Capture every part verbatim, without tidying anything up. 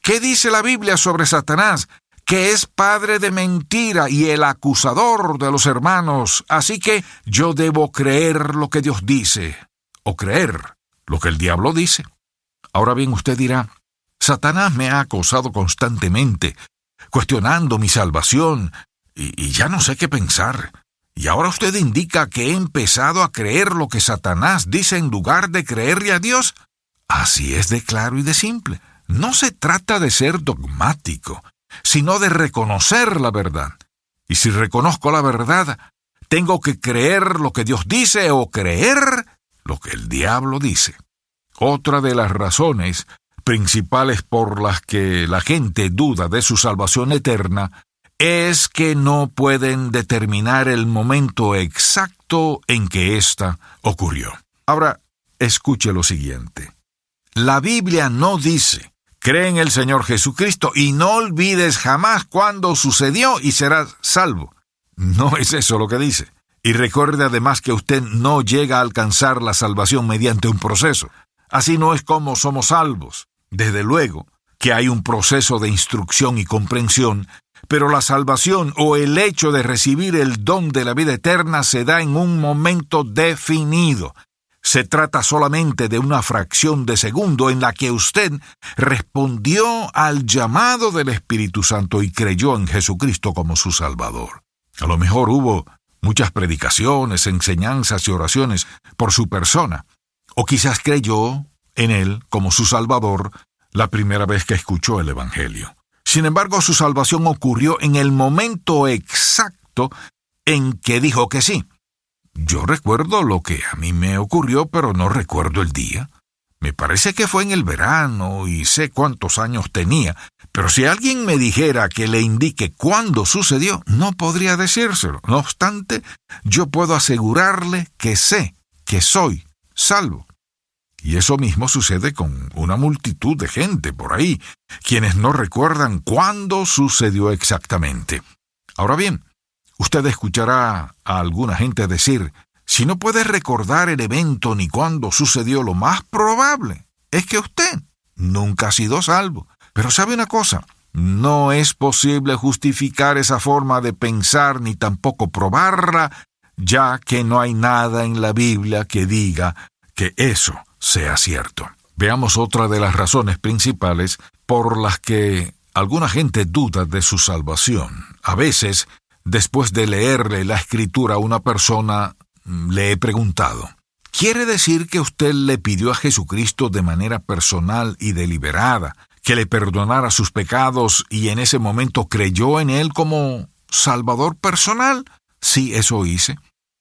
¿Qué dice la Biblia sobre Satanás? Que es padre de mentira y el acusador de los hermanos. Así que yo debo creer lo que Dios dice, o creer lo que el diablo dice. Ahora bien, usted dirá, Satanás me ha acosado constantemente, cuestionando mi salvación, y, y ya no sé qué pensar. Y ahora usted indica que he empezado a creer lo que Satanás dice en lugar de creerle a Dios. Así es de claro y de simple. No se trata de ser dogmático, sino de reconocer la verdad. Y si reconozco la verdad, tengo que creer lo que Dios dice o creer lo que el diablo dice. Otra de las razones principales por las que la gente duda de su salvación eterna es que no pueden determinar el momento exacto en que ésta ocurrió. Ahora, escuche lo siguiente. La Biblia no dice, cree en el Señor Jesucristo y no olvides jamás cuándo sucedió y serás salvo. No es eso lo que dice. Y recuerde además que usted no llega a alcanzar la salvación mediante un proceso. Así no es como somos salvos. Desde luego que hay un proceso de instrucción y comprensión, pero la salvación o el hecho de recibir el don de la vida eterna se da en un momento definido. Se trata solamente de una fracción de segundo en la que usted respondió al llamado del Espíritu Santo y creyó en Jesucristo como su Salvador. A lo mejor hubo muchas predicaciones, enseñanzas y oraciones por su persona, o quizás creyó en Él como su Salvador la primera vez que escuchó el Evangelio. Sin embargo, su salvación ocurrió en el momento exacto en que dijo que sí. Yo recuerdo lo que a mí me ocurrió, pero no recuerdo el día. Me parece que fue en el verano y sé cuántos años tenía, pero si alguien me dijera que le indique cuándo sucedió, no podría decírselo. No obstante, yo puedo asegurarle que sé que soy salvo. Y eso mismo sucede con una multitud de gente por ahí, quienes no recuerdan cuándo sucedió exactamente. Ahora bien, usted escuchará a alguna gente decir, si no puede recordar el evento ni cuándo sucedió, lo más probable es que usted nunca ha sido salvo. Pero ¿sabe una cosa? No es posible justificar esa forma de pensar ni tampoco probarla, ya que no hay nada en la Biblia que diga que eso sea cierto. Veamos otra de las razones principales por las que alguna gente duda de su salvación. A veces, después de leerle la Escritura a una persona, le he preguntado, ¿quiere decir que usted le pidió a Jesucristo de manera personal y deliberada que le perdonara sus pecados y en ese momento creyó en Él como Salvador personal? Sí, eso hice.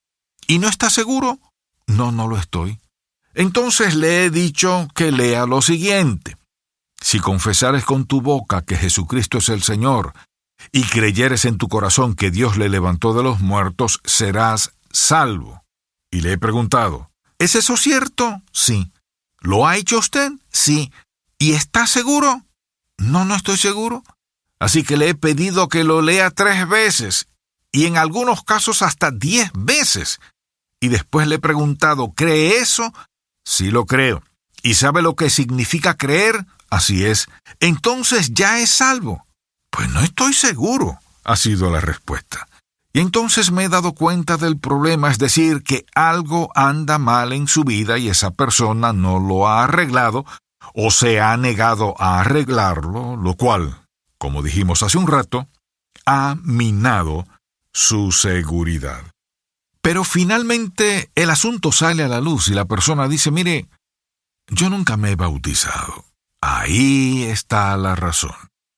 ¿Y no está seguro? No, no lo estoy. Entonces le he dicho que lea lo siguiente. Si confesares con tu boca que Jesucristo es el Señor y creyeres en tu corazón que Dios le levantó de los muertos, serás salvo. Y le he preguntado, ¿es eso cierto? Sí. ¿Lo ha hecho usted? Sí. ¿Y está seguro? No, no estoy seguro. Así que le he pedido que lo lea tres veces y en algunos casos hasta diez veces. Y después le he preguntado, ¿cree eso? Sí lo creo. ¿Y sabe lo que significa creer? Así es. Entonces ya es salvo. Pues no estoy seguro, ha sido la respuesta. Y entonces me he dado cuenta del problema, es decir, que algo anda mal en su vida y esa persona no lo ha arreglado o se ha negado a arreglarlo, lo cual, como dijimos hace un rato, ha minado su seguridad. Pero finalmente el asunto sale a la luz y la persona dice, mire, yo nunca me he bautizado. Ahí está la razón.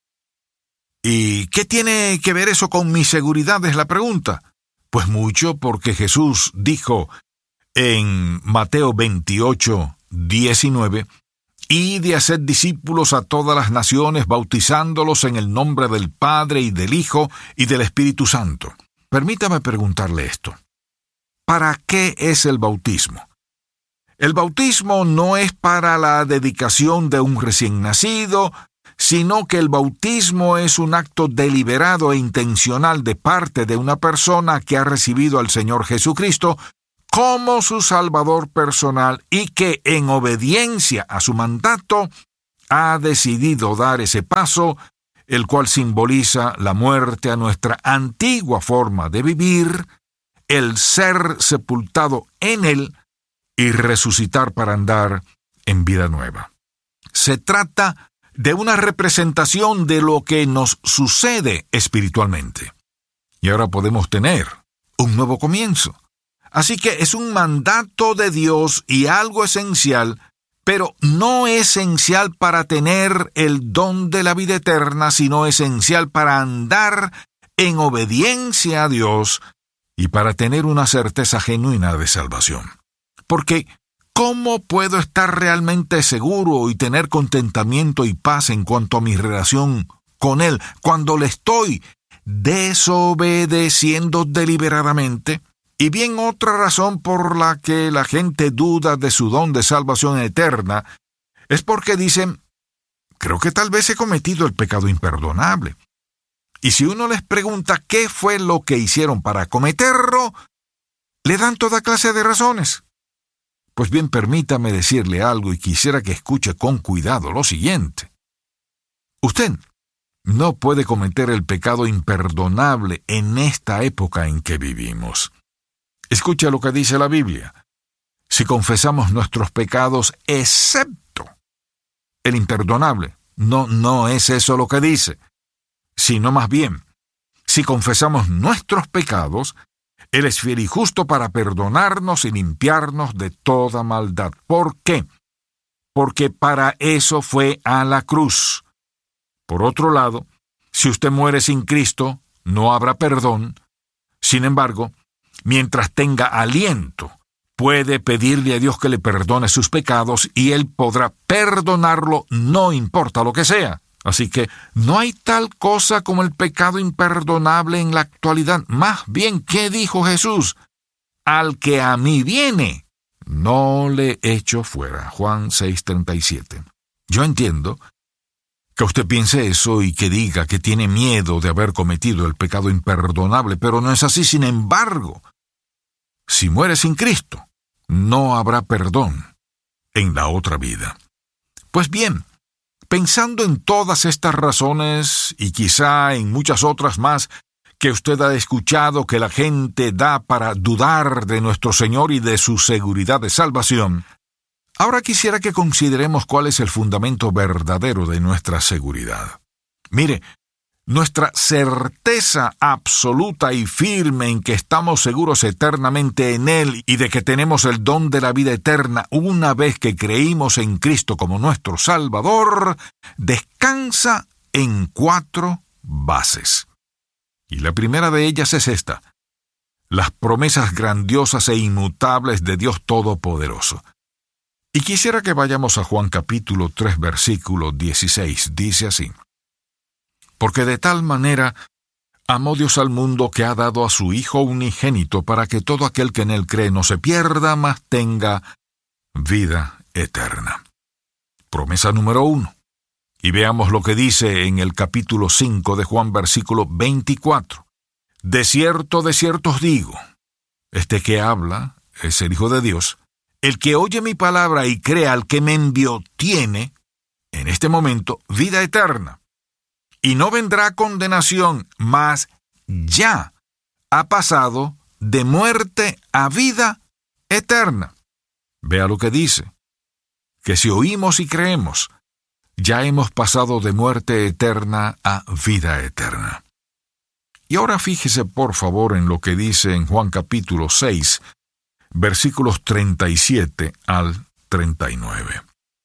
¿Y qué tiene que ver eso con mi seguridad? Es la pregunta. Pues mucho, porque Jesús dijo en Mateo veintiocho, diecinueve, «Id y haced discípulos a todas las naciones, bautizándolos en el nombre del Padre y del Hijo y del Espíritu Santo». Permítame preguntarle esto. ¿Para qué es el bautismo? El bautismo no es para la dedicación de un recién nacido, sino que el bautismo es un acto deliberado e intencional de parte de una persona que ha recibido al Señor Jesucristo como su Salvador personal y que, en obediencia a su mandato, ha decidido dar ese paso, el cual simboliza la muerte a nuestra antigua forma de vivir, el ser sepultado en Él y resucitar para andar en vida nueva. Se trata de una representación de lo que nos sucede espiritualmente. Y ahora podemos tener un nuevo comienzo. Así que es un mandato de Dios y algo esencial, pero no esencial para tener el don de la vida eterna, sino esencial para andar en obediencia a Dios y para tener una certeza genuina de salvación. Porque, ¿cómo puedo estar realmente seguro y tener contentamiento y paz en cuanto a mi relación con Él cuando le estoy desobedeciendo deliberadamente? Y bien, otra razón por la que la gente duda de su don de salvación eterna es porque dicen, creo que tal vez he cometido el pecado imperdonable. Y si uno les pregunta qué fue lo que hicieron para cometerlo, le dan toda clase de razones. Pues bien, permítame decirle algo y quisiera que escuche con cuidado lo siguiente. Usted no puede cometer el pecado imperdonable en esta época en que vivimos. Escucha lo que dice la Biblia. Si confesamos nuestros pecados, excepto el imperdonable, no, no es eso lo que dice, sino más bien, si confesamos nuestros pecados, Él es fiel y justo para perdonarnos y limpiarnos de toda maldad. ¿Por qué? Porque para eso fue a la cruz. Por otro lado, si usted muere sin Cristo, no habrá perdón. Sin embargo, mientras tenga aliento, puede pedirle a Dios que le perdone sus pecados y Él podrá perdonarlo, no importa lo que sea. Así que no hay tal cosa como el pecado imperdonable en la actualidad. Más bien, ¿qué dijo Jesús? Al que a mí viene, no le echo fuera. Juan seis treinta y siete. Yo entiendo que usted piense eso y que diga que tiene miedo de haber cometido el pecado imperdonable, pero no es así. Sin embargo, si muere sin Cristo, no habrá perdón en la otra vida. Pues bien, pensando en todas estas razones y quizá en muchas otras más que usted ha escuchado que la gente da para dudar de nuestro Señor y de su seguridad de salvación, ahora quisiera que consideremos cuál es el fundamento verdadero de nuestra seguridad. Mire, nuestra certeza absoluta y firme en que estamos seguros eternamente en Él y de que tenemos el don de la vida eterna una vez que creímos en Cristo como nuestro Salvador, descansa en cuatro bases. Y la primera de ellas es esta: las promesas grandiosas e inmutables de Dios Todopoderoso. Y quisiera que vayamos a Juan capítulo tres, versículo dieciséis. Dice así: porque de tal manera amó Dios al mundo que ha dado a su Hijo unigénito para que todo aquel que en Él cree no se pierda, mas tenga vida eterna. Promesa número uno. Y veamos lo que dice en el capítulo cinco de Juan, versículo veinticuatro. De cierto, de cierto os digo, este que habla es el Hijo de Dios, el que oye mi palabra y cree al que me envió tiene, en este momento, vida eterna. Y no vendrá condenación, mas ya ha pasado de muerte a vida eterna. Vea lo que dice, que si oímos y creemos, ya hemos pasado de muerte eterna a vida eterna. Y ahora fíjese por favor en lo que dice en Juan capítulo seis, versículos treinta y siete al treinta y nueve.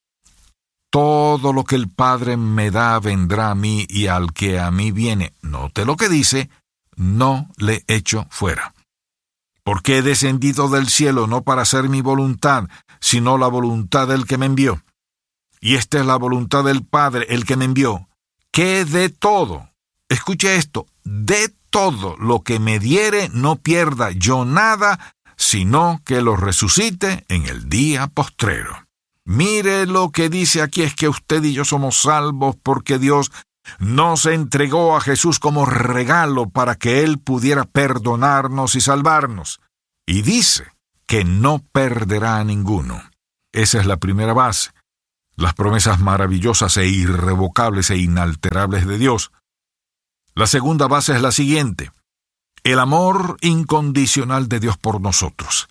Todo lo que el Padre me da vendrá a mí, y al que a mí viene, note lo que dice, no le echo fuera. Porque he descendido del cielo no para hacer mi voluntad, sino la voluntad del que me envió. Y esta es la voluntad del Padre, el que me envió, que de todo, escuche esto, de todo lo que me diere no pierda yo nada, sino que lo resucite en el día postrero. Mire lo que dice aquí, es que usted y yo somos salvos porque Dios nos entregó a Jesús como regalo para que Él pudiera perdonarnos y salvarnos. Y dice que no perderá a ninguno. Esa es la primera base. las promesas maravillosas e irrevocables e inalterables de Dios. La segunda base es la siguiente: el amor incondicional de Dios por nosotros.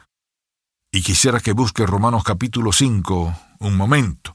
Y quisiera que busque Romanos capítulo cinco un momento.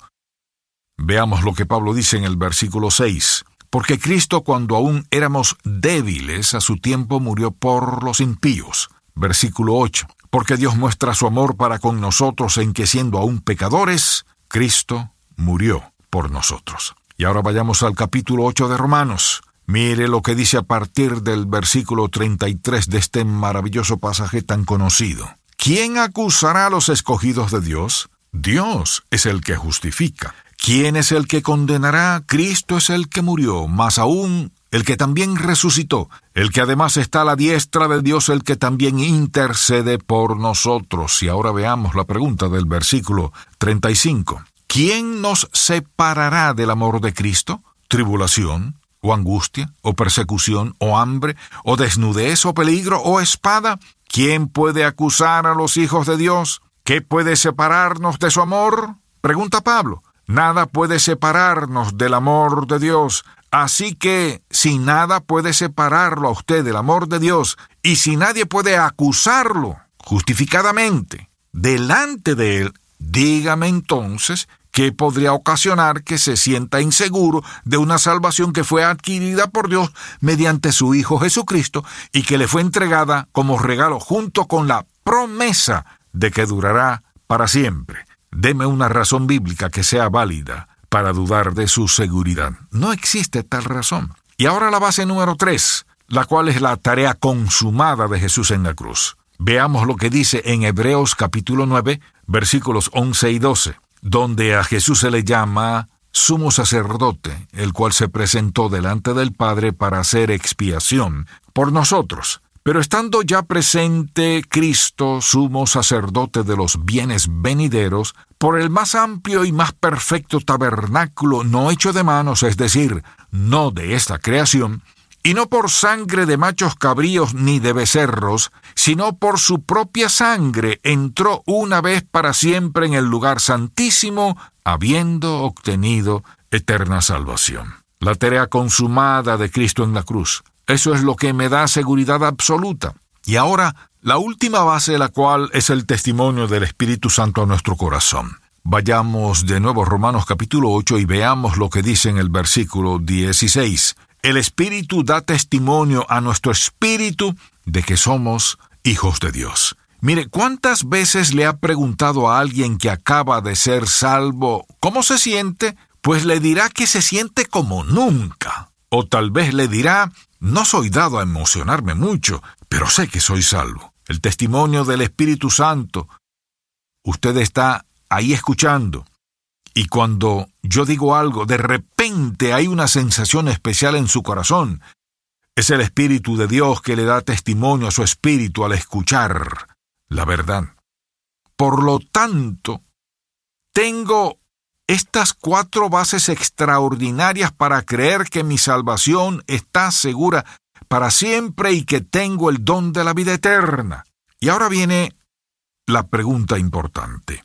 Veamos lo que Pablo dice en el versículo seis. Porque Cristo, cuando aún éramos débiles, a su tiempo murió por los impíos. Versículo ocho. Porque Dios muestra su amor para con nosotros en que, siendo aún pecadores, Cristo murió por nosotros. Y ahora vayamos al capítulo ocho de Romanos. Mire lo que dice a partir del versículo treinta y tres de este maravilloso pasaje tan conocido. ¿Quién acusará a los escogidos de Dios? Dios es el que justifica. ¿Quién es el que condenará? Cristo es el que murió, más aún el que también resucitó, el que además está a la diestra de Dios, el que también intercede por nosotros. Y ahora veamos la pregunta del versículo treinta y cinco. ¿Quién nos separará del amor de Cristo? ¿Tribulación, o angustia, o persecución, o hambre, o desnudez, o peligro, o espada? ¿Quién puede acusar a los hijos de Dios? ¿Qué puede separarnos de su amor? Pregunta Pablo. Nada puede separarnos del amor de Dios. Así que, si nada puede separarlo a usted del amor de Dios, y si nadie puede acusarlo justificadamente delante de él, dígame entonces qué podría ocasionar que se sienta inseguro de una salvación que fue adquirida por Dios mediante su Hijo Jesucristo y que le fue entregada como regalo junto con la promesa de que durará para siempre. Deme una razón bíblica que sea válida para dudar de su seguridad. No existe tal razón. Y ahora la base número tres, la cual es la tarea consumada de Jesús en la cruz. Veamos lo que dice en Hebreos capítulo nueve, versículos once y doce, donde a Jesús se le llama sumo sacerdote, el cual se presentó delante del Padre para hacer expiación por nosotros. Pero estando ya presente Cristo, sumo sacerdote de los bienes venideros, por el más amplio y más perfecto tabernáculo no hecho de manos, es decir, no de esta creación, y no por sangre de machos cabríos ni de becerros, sino por su propia sangre, entró una vez para siempre en el lugar santísimo, habiendo obtenido eterna salvación. La tarea consumada de Cristo en la cruz. Eso es lo que me da seguridad absoluta. Y ahora, la última base, la cual es el testimonio del Espíritu Santo a nuestro corazón. Vayamos de nuevo a Romanos capítulo ocho y veamos lo que dice en el versículo dieciséis. El Espíritu da testimonio a nuestro espíritu de que somos hijos de Dios. Mire, ¿cuántas veces le ha preguntado a alguien que acaba de ser salvo cómo se siente? Pues le dirá que se siente como nunca. O tal vez le dirá: no soy dado a emocionarme mucho, pero sé que soy salvo. El testimonio del Espíritu Santo. Usted está ahí escuchando. Y cuando yo digo algo, de repente hay una sensación especial en su corazón. Es el Espíritu de Dios que le da testimonio a su espíritu al escuchar la verdad. Por lo tanto, tengo estas cuatro bases extraordinarias para creer que mi salvación está segura para siempre y que tengo el don de la vida eterna. Y ahora viene la pregunta importante.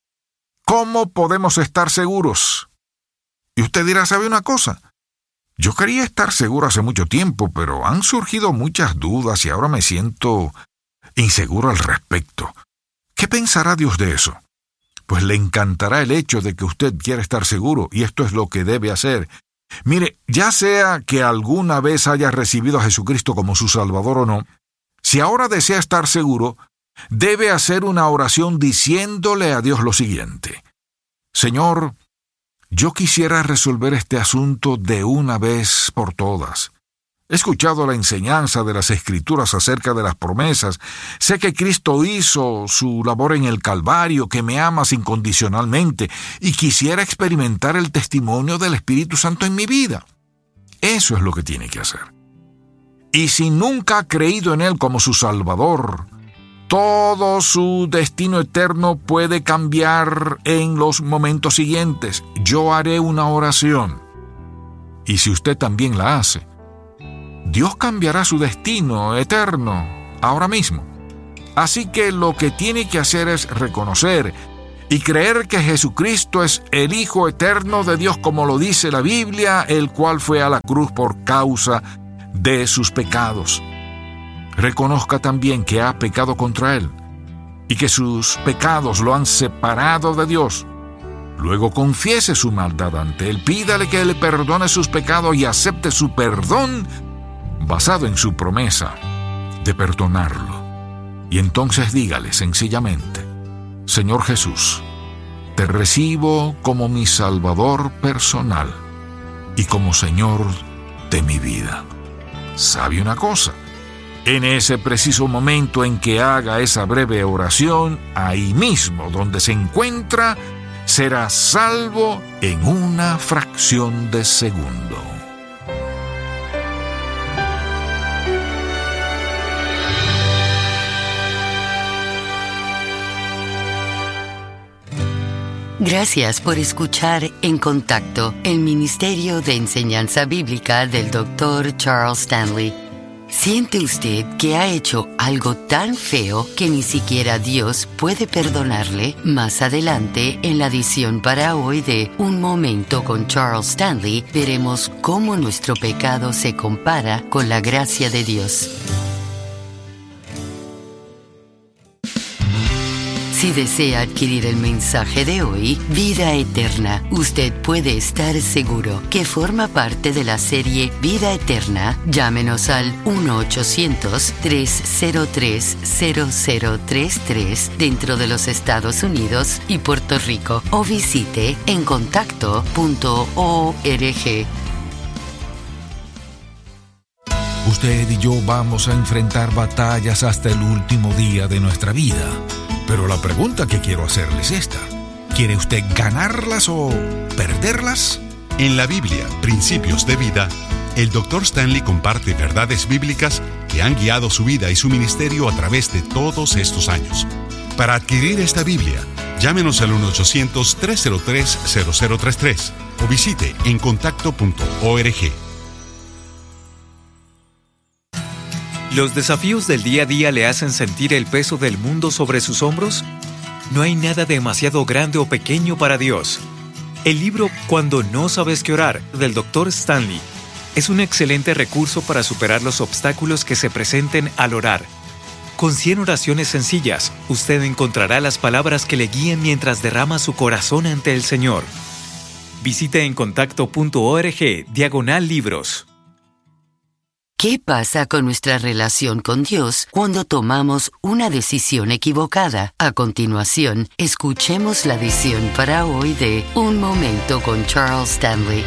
¿Cómo podemos estar seguros? Y usted dirá, ¿sabe una cosa? Yo quería estar seguro hace mucho tiempo, pero han surgido muchas dudas y ahora me siento inseguro al respecto. ¿Qué pensará Dios de eso? Pues le encantará el hecho de que usted quiera estar seguro, y esto es lo que debe hacer. Mire, ya sea que alguna vez haya recibido a Jesucristo como su Salvador o no, si ahora desea estar seguro, debe hacer una oración diciéndole a Dios lo siguiente: Señor, yo quisiera resolver este asunto de una vez por todas. He escuchado la enseñanza de las Escrituras acerca de las promesas. Sé que Cristo hizo su labor en el Calvario, que me amas incondicionalmente, y quisiera experimentar el testimonio del Espíritu Santo en mi vida. Eso es lo que tiene que hacer. Y si nunca ha creído en Él como su Salvador, todo su destino eterno puede cambiar en los momentos siguientes. Yo haré una oración. Y si usted también la hace, Dios cambiará su destino eterno ahora mismo. Así que lo que tiene que hacer es reconocer y creer que Jesucristo es el Hijo eterno de Dios, como lo dice la Biblia, el cual fue a la cruz por causa de sus pecados. Reconozca también que ha pecado contra Él y que sus pecados lo han separado de Dios. Luego confiese su maldad ante Él, pídale que le perdone sus pecados y acepte su perdón basado en su promesa de perdonarlo. Y entonces dígale sencillamente: Señor Jesús, te recibo como mi Salvador personal y como Señor de mi vida. ¿Sabe una cosa? En ese preciso momento en que haga esa breve oración, ahí mismo donde se encuentra, será salvo en una fracción de segundo. Gracias por escuchar En Contacto, el Ministerio de Enseñanza Bíblica del doctor Charles Stanley. ¿Siente usted que ha hecho algo tan feo que ni siquiera Dios puede perdonarle? Más adelante, en la edición para hoy de Un Momento con Charles Stanley, veremos cómo nuestro pecado se compara con la gracia de Dios. Si desea adquirir el mensaje de hoy, Vida Eterna, usted puede estar seguro que forma parte de la serie Vida Eterna. Llámenos al uno ochocientos, tres cero tres, cero cero tres tres dentro de los Estados Unidos y Puerto Rico o visite en contacto punto org. Usted y yo vamos a enfrentar batallas hasta el último día de nuestra vida. Pero la pregunta que quiero hacerle es esta: ¿quiere usted ganarlas o perderlas? En la Biblia, Principios de Vida, el doctor Stanley comparte verdades bíblicas que han guiado su vida y su ministerio a través de todos estos años. Para adquirir esta Biblia, llámenos al uno ochocientos, tres cero tres, cero cero tres tres o visite en contacto punto org. ¿Los desafíos del día a día le hacen sentir el peso del mundo sobre sus hombros? No hay nada demasiado grande o pequeño para Dios. El libro Cuando no sabes qué orar, del doctor Stanley, es un excelente recurso para superar los obstáculos que se presenten al orar. Con cien oraciones sencillas, usted encontrará las palabras que le guíen mientras derrama su corazón ante el Señor. Visite en contacto punto org, diagonal libros. ¿Qué pasa con nuestra relación con Dios cuando tomamos una decisión equivocada? A continuación, escuchemos la edición para hoy de Un Momento con Charles Stanley.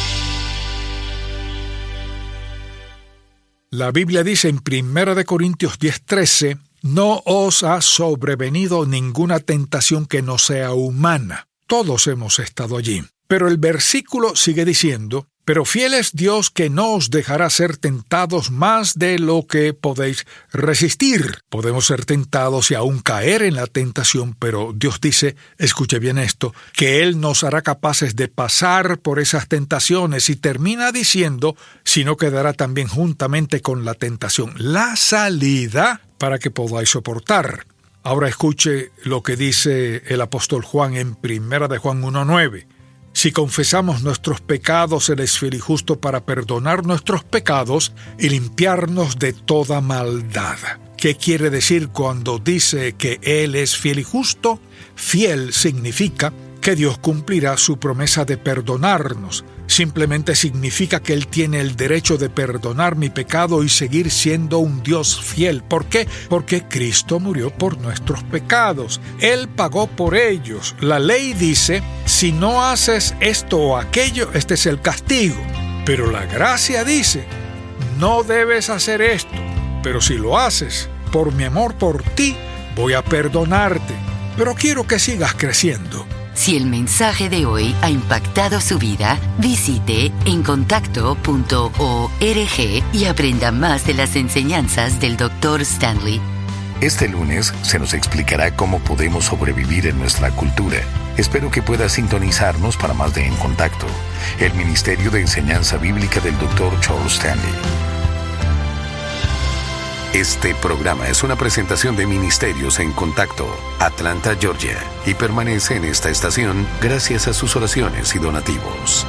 La Biblia dice en primera de Corintios diez trece: no os ha sobrevenido ninguna tentación que no sea humana. Todos hemos estado allí. Pero el versículo sigue diciendo: pero fiel es Dios, que no os dejará ser tentados más de lo que podéis resistir. Podemos ser tentados y aún caer en la tentación, pero Dios dice, escuche bien esto, que Él nos hará capaces de pasar por esas tentaciones, y termina diciendo, si no quedará también juntamente con la tentación la salida para que podáis soportar. Ahora escuche lo que dice el apóstol Juan en primera de Juan uno nueve. Si confesamos nuestros pecados, Él es fiel y justo para perdonar nuestros pecados y limpiarnos de toda maldad. ¿Qué quiere decir cuando dice que Él es fiel y justo? Fiel significa que Dios cumplirá su promesa de perdonarnos. Simplemente significa que Él tiene el derecho de perdonar mi pecado y seguir siendo un Dios fiel. ¿Por qué? Porque Cristo murió por nuestros pecados. Él pagó por ellos. La ley dice, si no haces esto o aquello, este es el castigo. Pero la gracia dice, no debes hacer esto. Pero si lo haces, por mi amor por ti, voy a perdonarte. Pero quiero que sigas creciendo. Si el mensaje de hoy ha impactado su vida, visite en contacto punto org y aprenda más de las enseñanzas del doctor Stanley. Este lunes se nos explicará cómo podemos sobrevivir en nuestra cultura. Espero que pueda sintonizarnos para más de En Contacto, el Ministerio de Enseñanza Bíblica del doctor Charles Stanley. Este programa es una presentación de Ministerios en Contacto, Atlanta, Georgia, y permanece en esta estación gracias a sus oraciones y donativos.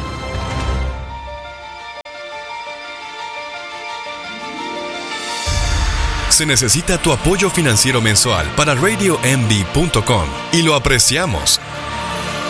Se necesita tu apoyo financiero mensual para radio m b punto com y lo apreciamos.